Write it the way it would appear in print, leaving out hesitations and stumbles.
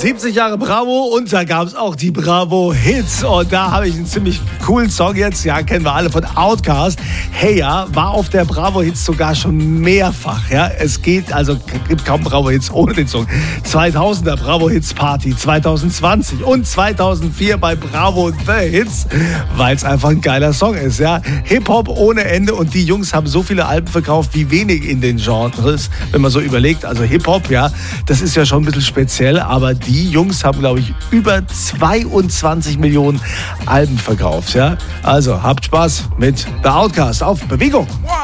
70 Jahre Bravo und da gab es auch die Bravo-Hits. Und da habe ich einen ziemlich coolen Song jetzt, ja, kennen wir alle, von Outkast. Hey ja, war auf der Bravo-Hits sogar schon mehrfach. Ja, es gibt kaum Bravo-Hits ohne den Song. 2000er Bravo-Hits-Party, 2020 und 2004 bei Bravo The Hits, weil es einfach ein geiler Song ist. Ja, Hip-Hop ohne Ende und die Jungs haben so viele Alben verkauft wie wenig in den Genres, wenn man so überlegt. Also Hip-Hop, ja, das ist ja schon ein bisschen speziell, aber die Jungs haben, glaube ich, über 22 Millionen Alben verkauft. Ja? Also habt Spaß mit The Outkast auf Bewegung.